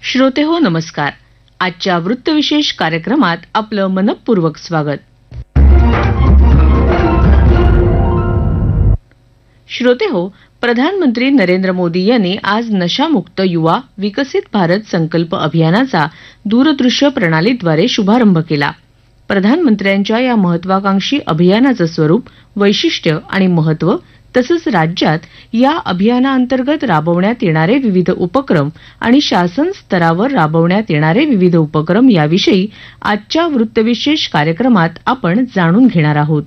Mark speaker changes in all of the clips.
Speaker 1: श्रोते हो नमस्कार. आजच्या वृत्तविशेष कार्यक्रमात आपलं मनपूर्वक स्वागत. श्रोते हो, प्रधानमंत्री नरेंद्र मोदी यांनी आज नशामुक्त युवा विकसित भारत संकल्प अभियानाचा दूरदृश्य प्रणालीद्वारे शुभारंभ केला. प्रधानमंत्र्यांच्या या महत्वाकांक्षी अभियानाचं स्वरूप, वैशिष्ट्य आणि महत्त्व तसंच राज्यात या अभियानाअंतर्गत राबवण्यात येणारे विविध उपक्रम आणि शासन स्तरावर राबवण्यात येणारे विविध उपक्रम याविषयी आजच्या वृत्तविशेष कार्यक्रमात आपण जाणून घेणार आहोत.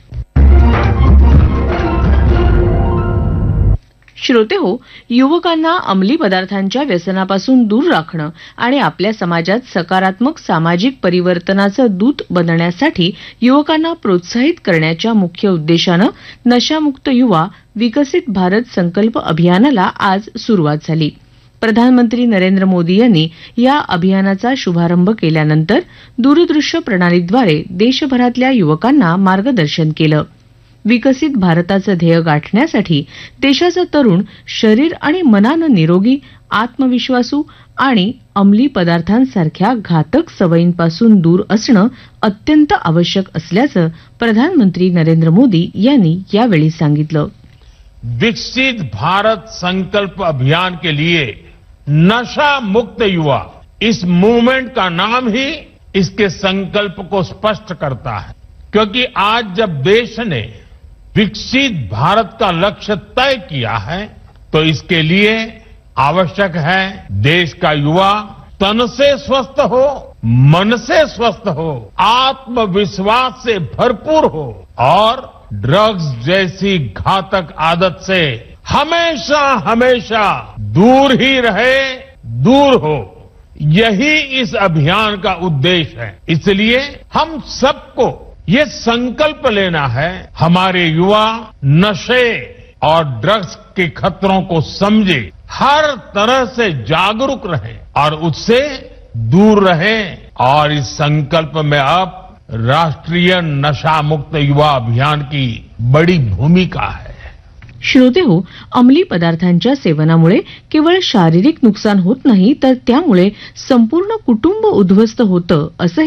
Speaker 1: श्रोते हो, युवकांना अंमली पदार्थांच्या व्यसनापासून दूर राखणं आणि आपल्या समाजात सकारात्मक सामाजिक परिवर्तनाचं दूत बनण्यासाठी युवकांना प्रोत्साहित करण्याच्या मुख्य उद्देशानं नशामुक्त युवा विकसित भारत संकल्प अभियानाला आज सुरुवात झाली. प्रधानमंत्री नरेंद्र मोदी यांनी या अभियानाचा शुभारंभ केल्यानंतर दूरदृश्य प्रणालीद्वारे देशभरातल्या युवकांना मार्गदर्शन केलं. विकसित भारताचं ध्येय गाठण्यासाठी देशाचा तरुण शरीर आणि मनानं निरोगी, आत्मविश्वासू आणि अंमली पदार्थांसारख्या घातक सवयींपासून दूर असणं अत्यंत आवश्यक असल्याचं प्रधानमंत्री नरेंद्र मोदी यांनी यावेळी सांगितलं.
Speaker 2: विकसित भारत संकल्प अभियान के लिए नशा मुक्त युवा, इस मूवमेंट का नाम ही इसके संकल्प को स्पष्ट करता है. क्योंकि आज जब देश ने विकसित भारत का लक्ष्य तय किया है तो इसके लिए आवश्यक है देश का युवा तन से स्वस्थ हो, मन से स्वस्थ हो, आत्मविश्वास से भरपूर हो और ड्रग्स जैसी घातक आदत से हमेशा हमेशा दूर ही रहे, दूर हो. यही इस अभियान का उद्देश्य है. इसलिए हम सबको ये संकल्प लेना है, हमारे युवा नशे और ड्रग्स के खतरों को समझे, हर तरह से जागरूक रहे और उससे दूर रहे. और इस संकल्प में अब राष्ट्रीय नशा मुक्त युवा अभियान की बड़ी भूमिका है.
Speaker 1: श्रोते हो, अंमली पदार्थांच्या सेवनामुळे केवळ शारीरिक नुकसान होत नाही, तर त्यामुळे संपूर्ण कुटुंब उद्ध्वस्त होतं असं